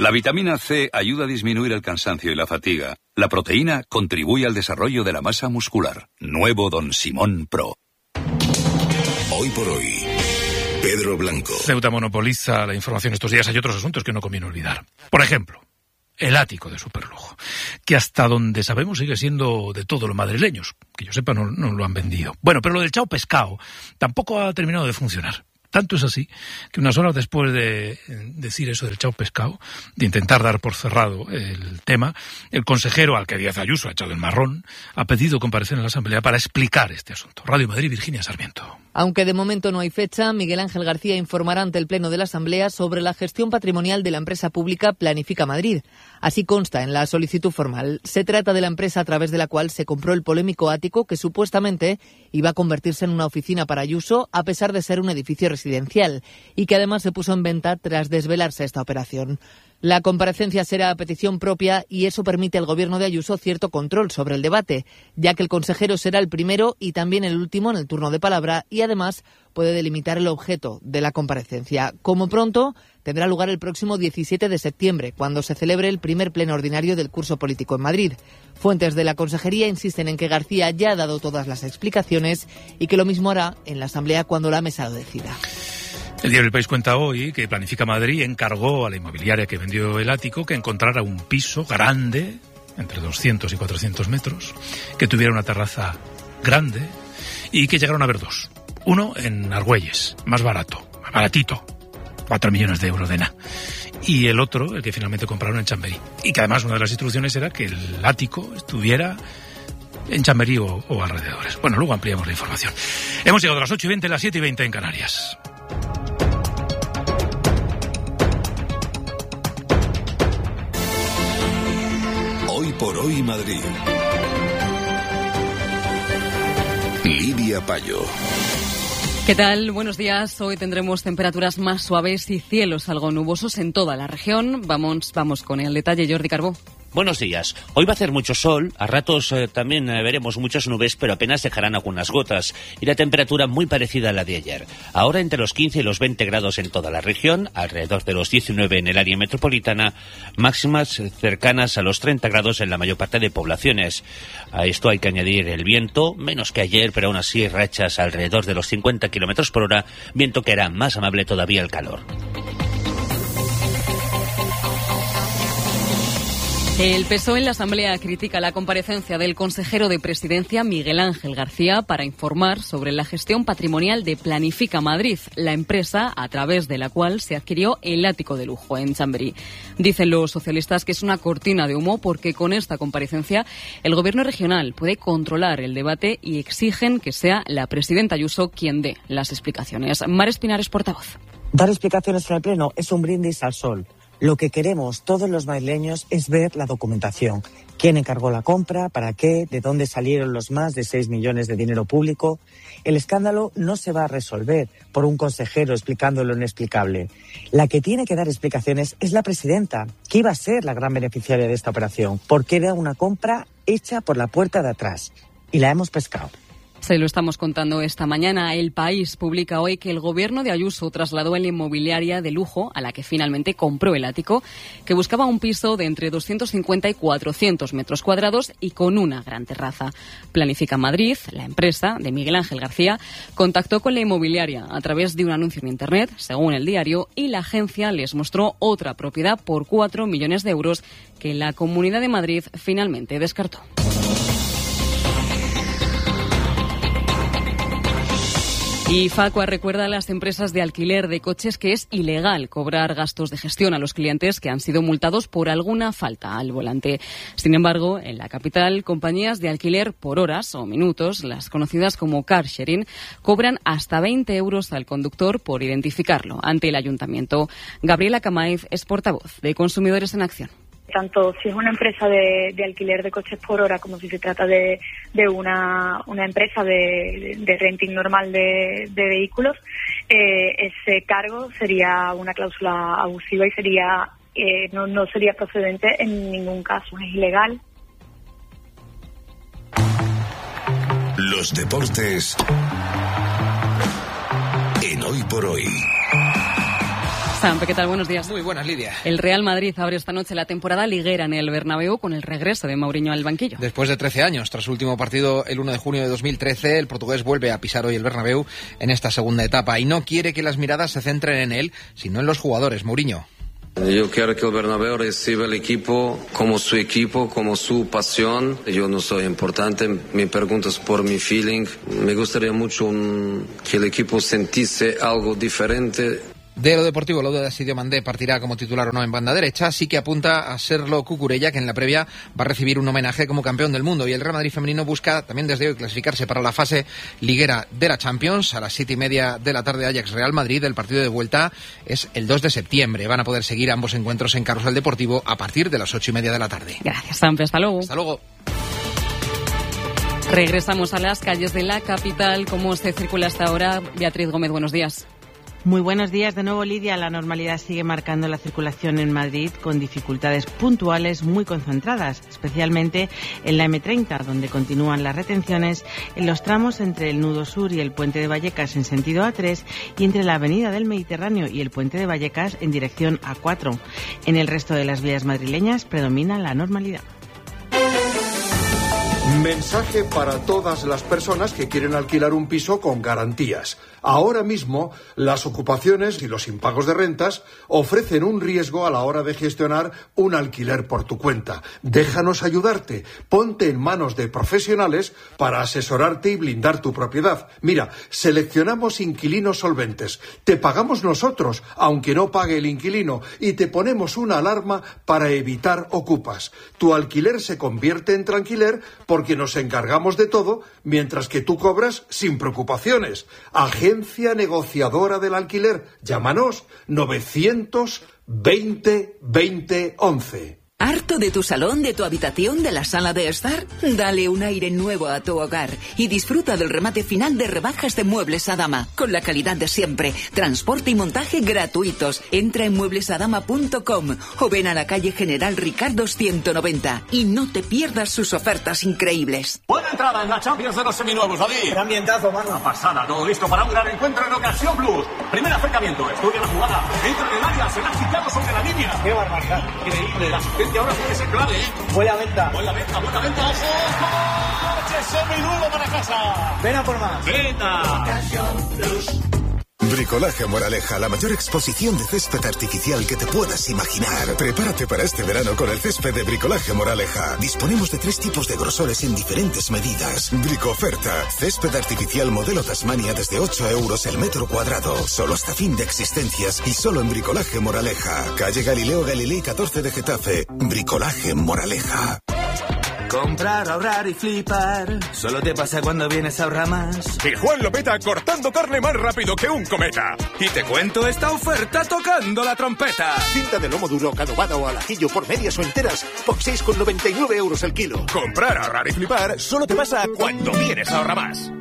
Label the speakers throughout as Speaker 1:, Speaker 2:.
Speaker 1: La vitamina C ayuda a disminuir el cansancio y la fatiga. La proteína contribuye al desarrollo de la masa muscular. Nuevo Don Simón Pro.
Speaker 2: Hoy por hoy, Pedro Blanco.
Speaker 3: Ceuta monopoliza la información estos días. Hay otros asuntos que no conviene olvidar. Por ejemplo, el ático de superlujo, que hasta donde sabemos sigue siendo de todos los madrileños. Que yo sepa, no lo han vendido. Bueno, pero lo del Chao Pescado tampoco ha terminado de funcionar. Tanto es así que unas horas después de decir eso del Chao Pescado, de intentar dar por cerrado el tema, el consejero al que Díaz Ayuso ha echado el marrón ha pedido comparecer en la Asamblea para explicar este asunto. Radio Madrid, Virginia Sarmiento.
Speaker 4: Aunque de momento no hay fecha, Miguel Ángel García informará ante el Pleno de la Asamblea sobre la gestión patrimonial de la empresa pública Planifica Madrid. Así consta en la solicitud formal. Se trata de la empresa a través de la cual se compró el polémico ático que supuestamente iba a convertirse en una oficina para Ayuso a pesar de ser un edificio residencial y que además se puso en venta tras desvelarse esta operación. La comparecencia será a petición propia y eso permite al gobierno de Ayuso cierto control sobre el debate, ya que el consejero será el primero y también el último en el turno de palabra y además puede delimitar el objeto de la comparecencia. Como pronto, tendrá lugar el próximo 17 de septiembre, cuando se celebre el primer pleno ordinario del curso político en Madrid. Fuentes de la Consejería insisten en que García ya ha dado todas las explicaciones y que lo mismo hará en la Asamblea cuando la mesa lo decida.
Speaker 3: El diario El País cuenta hoy que Planifica Madrid encargó a la inmobiliaria que vendió el ático que encontrara un piso grande, entre 200 y 400 metros, que tuviera una terraza grande y que llegaron a ver dos. Uno en Argüelles, más barato, más baratito, 4 millones de euros de nada. Y el otro, el que finalmente compraron en Chamberí. Y que además una de las instrucciones era que el ático estuviera en Chamberí o alrededores. Bueno, luego ampliamos la información. Hemos llegado a las 8:20, las 7:20 en Canarias.
Speaker 2: Hoy por hoy Madrid. Lidia Payo.
Speaker 5: ¿Qué tal? Buenos días. Hoy tendremos temperaturas más suaves y cielos algo nubosos en toda la región. Vamos con el detalle, Jordi Carbó.
Speaker 6: Buenos días. Hoy va a hacer mucho sol, a ratos también veremos muchas nubes, pero apenas dejarán algunas gotas y la temperatura muy parecida a la de ayer. Ahora entre los 15 y los 20 grados en toda la región, alrededor de los 19 en el área metropolitana, máximas cercanas a los 30 grados en la mayor parte de poblaciones. A esto hay que añadir el viento, menos que ayer, pero aún así rachas alrededor de los 50 kilómetros por hora, viento que hará más amable todavía el calor.
Speaker 5: El PSOE en la Asamblea critica la comparecencia del consejero de Presidencia, Miguel Ángel García, para informar sobre la gestión patrimonial de Planifica Madrid, la empresa a través de la cual se adquirió el ático de lujo en Chamberí. Dicen los socialistas que es una cortina de humo porque con esta comparecencia el Gobierno regional puede controlar el debate y exigen que sea la presidenta Ayuso quien dé las explicaciones. Mar Espinares, portavoz.
Speaker 7: Dar explicaciones en el Pleno es un brindis al sol. Lo que queremos todos los madrileños es ver la documentación. ¿Quién encargó la compra? ¿Para qué? ¿De dónde salieron los más de 6 millones de dinero público? El escándalo no se va a resolver por un consejero explicando lo inexplicable. La que tiene que dar explicaciones es la presidenta, que iba a ser la gran beneficiaria de esta operación, porque era una compra hecha por la puerta de atrás. Y la hemos pescado.
Speaker 5: Se lo estamos contando esta mañana. El País publica hoy que el gobierno de Ayuso trasladó en la inmobiliaria de lujo a la que finalmente compró el ático, que buscaba un piso de entre 250 y 400 metros cuadrados y con una gran terraza. Planifica Madrid, la empresa de Miguel Ángel García, contactó con la inmobiliaria a través de un anuncio en Internet, según el diario, y la agencia les mostró otra propiedad por 4 millones de euros que la Comunidad de Madrid finalmente descartó. Y Facua recuerda a las empresas de alquiler de coches que es ilegal cobrar gastos de gestión a los clientes que han sido multados por alguna falta al volante. Sin embargo, en la capital, compañías de alquiler por horas o minutos, las conocidas como car sharing, cobran hasta 20 euros al conductor por identificarlo ante el ayuntamiento. Gabriela Camaiz es portavoz de Consumidores en Acción.
Speaker 8: Tanto si es una empresa de alquiler de coches por hora como si se trata de una empresa de renting normal de vehículos, ese cargo sería una cláusula abusiva y no sería procedente en ningún caso, es ilegal.
Speaker 2: Los deportes en Hoy por Hoy.
Speaker 5: Sampe, ¿qué tal? Buenos días.
Speaker 9: Muy buenas, Lidia.
Speaker 5: El Real Madrid abre esta noche la temporada liguera en el Bernabéu con el regreso de Mourinho al banquillo.
Speaker 9: Después de 13 años, tras su último partido el 1 de junio de 2013, el portugués vuelve a pisar hoy el Bernabéu en esta segunda etapa y no quiere que las miradas se centren en él, sino en los jugadores. Mourinho.
Speaker 10: Yo quiero que el Bernabéu reciba el equipo, como su pasión. Yo no soy importante, me preguntas por mi feeling. Me gustaría mucho que el equipo sintiese algo diferente.
Speaker 9: De lo deportivo, la duda de si Diomandé partirá como titular o no en banda derecha, sí que apunta a serlo Cucurella, que en la previa va a recibir un homenaje como campeón del mundo. Y el Real Madrid femenino busca también desde hoy clasificarse para la fase liguera de la Champions. A las 7:30 de la tarde, Ajax Real Madrid. El partido de vuelta es el 2 de septiembre. Van a poder seguir ambos encuentros en Carrusel Deportivo a partir de las 8:30 de la tarde.
Speaker 5: Gracias, Sampe. Hasta luego.
Speaker 9: Hasta luego.
Speaker 5: Regresamos a las calles de la capital. ¿Cómo se circula hasta ahora? Beatriz Gómez, buenos días.
Speaker 11: Muy buenos días de nuevo, Lidia. La normalidad sigue marcando la circulación en Madrid con dificultades puntuales muy concentradas, especialmente en la M30, donde continúan las retenciones en los tramos entre el Nudo Sur y el Puente de Vallecas en sentido A3 y entre la Avenida del Mediterráneo y el Puente de Vallecas en dirección A4. En el resto de las vías madrileñas predomina la normalidad.
Speaker 12: Mensaje para todas las personas que quieren alquilar un piso con garantías. Ahora mismo, las ocupaciones y los impagos de rentas ofrecen un riesgo a la hora de gestionar un alquiler por tu cuenta. Déjanos ayudarte. Ponte en manos de profesionales para asesorarte y blindar tu propiedad. Mira, seleccionamos inquilinos solventes. Te pagamos nosotros, aunque no pague el inquilino, y te ponemos una alarma para evitar ocupas. Tu alquiler se convierte en tranquiler porque nos encargamos de todo, mientras que tú cobras sin preocupaciones. Agencia negociadora del alquiler. Llámanos 920 20 11.
Speaker 13: ¿Harto de tu salón, de tu habitación, de la sala de estar? Dale un aire nuevo a tu hogar y disfruta del remate final de rebajas de Muebles Adama, con la calidad de siempre, transporte y montaje gratuitos. Entra en mueblesadama.com o ven a la calle General Ricardo 190 y no te pierdas sus ofertas increíbles.
Speaker 14: Buena entrada en la Champions de los seminuevos, David.
Speaker 15: Gran ambientazo, mano.
Speaker 14: Una pasada, todo listo para un gran encuentro en Ocasión Plus. Primer acercamiento, estudia la jugada, entra en el área, se la ha quitado sobre la línea.
Speaker 15: ¡Qué barbaridad!
Speaker 14: Increíble, la asistencia ahora tiene que ser clave, ¿eh?
Speaker 15: Buena venta.
Speaker 14: Buena venta, ojo. Coche seminuevo para casa.
Speaker 15: Ven a por más.
Speaker 14: Venta.
Speaker 2: Bricolaje Moraleja, la mayor exposición de césped artificial que te puedas imaginar. Prepárate para este verano con el césped de Bricolaje Moraleja. Disponemos de 3 tipos de grosores en diferentes medidas. Bricoferta, césped artificial modelo Tasmania desde 8 euros el metro cuadrado. Solo hasta fin de existencias y solo en Bricolaje Moraleja. Calle Galileo Galilei 14 de Getafe. Bricolaje Moraleja.
Speaker 16: Comprar, ahorrar y flipar. Solo te pasa cuando vienes a Ahorramás.
Speaker 17: Y Juan lo peta cortando carne más rápido que un cometa. Y te cuento esta oferta tocando la trompeta.
Speaker 18: Cinta de lomo duro, adobada o al ajillo por medias o enteras por 6,99 euros el kilo.
Speaker 17: Comprar, ahorrar y flipar solo te pasa cuando vienes a Ahorramás.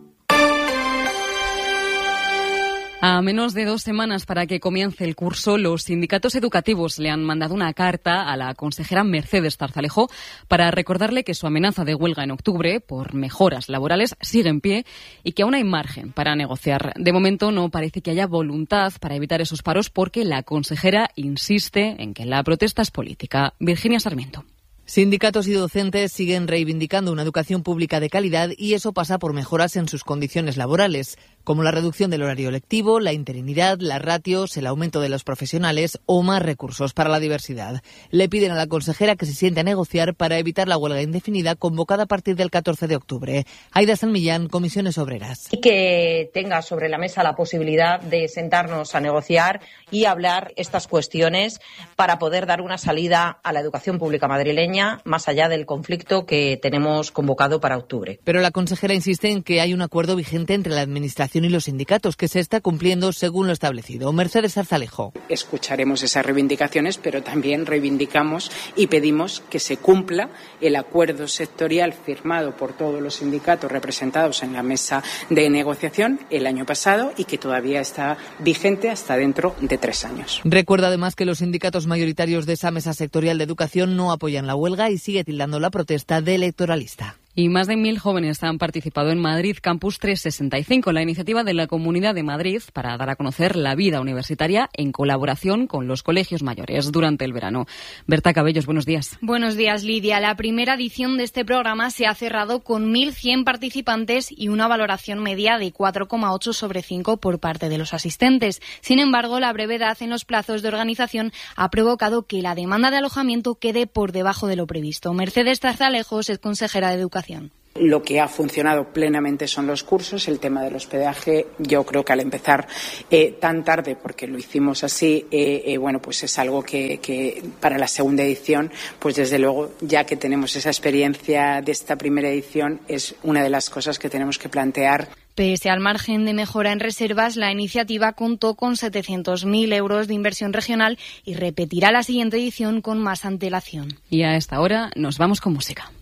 Speaker 5: A menos de 2 semanas para que comience el curso, los sindicatos educativos le han mandado una carta a la consejera Mercedes Zarzalejo para recordarle que su amenaza de huelga en octubre por mejoras laborales sigue en pie y que aún hay margen para negociar. De momento no parece que haya voluntad para evitar esos paros porque la consejera insiste en que la protesta es política. Virginia Sarmiento.
Speaker 4: Sindicatos y docentes siguen reivindicando una educación pública de calidad y eso pasa por mejoras en sus condiciones laborales, como la reducción del horario lectivo, la interinidad, las ratios, el aumento de los profesionales o más recursos para la diversidad. Le piden a la consejera que se siente a negociar para evitar la huelga indefinida convocada a partir del 14 de octubre. Aida San Millán, Comisiones Obreras.
Speaker 19: Y que tenga sobre la mesa la posibilidad de sentarnos a negociar y hablar estas cuestiones para poder dar una salida a la educación pública madrileña más allá del conflicto que tenemos convocado para octubre.
Speaker 4: Pero la consejera insiste en que hay un acuerdo vigente entre la Administración y los sindicatos que se está cumpliendo según lo establecido. Mercedes Zarzalejo.
Speaker 20: Escucharemos esas reivindicaciones, pero también reivindicamos y pedimos que se cumpla el acuerdo sectorial firmado por todos los sindicatos representados en la mesa de negociación el año pasado y que todavía está vigente hasta dentro de 3 años.
Speaker 4: Recuerda además que los sindicatos mayoritarios de esa mesa sectorial de educación no apoyan la huelga y sigue tildando la protesta de electoralista.
Speaker 5: Y más de 1.000 jóvenes han participado en Madrid Campus 365, la iniciativa de la Comunidad de Madrid para dar a conocer la vida universitaria en colaboración con los colegios mayores durante el verano. Berta Cabellos, buenos días.
Speaker 15: Buenos días, Lidia. La primera edición de este programa se ha cerrado con 1.100 participantes y una valoración media de 4,8 sobre 5 por parte de los asistentes. Sin embargo, la brevedad en los plazos de organización ha provocado que la demanda de alojamiento quede por debajo de lo previsto. Mercedes Tarzalejos es consejera de Educación.
Speaker 20: Lo que ha funcionado plenamente son los cursos. El tema del hospedaje, yo creo que al empezar tan tarde, porque lo hicimos así, pues es algo que para la segunda edición, pues desde luego, ya que tenemos esa experiencia de esta primera edición, es una de las cosas que tenemos que plantear.
Speaker 15: Pese al margen de mejora en reservas, la iniciativa contó con 700.000 euros de inversión regional y repetirá la siguiente edición con más antelación.
Speaker 5: Y a esta hora nos vamos con música.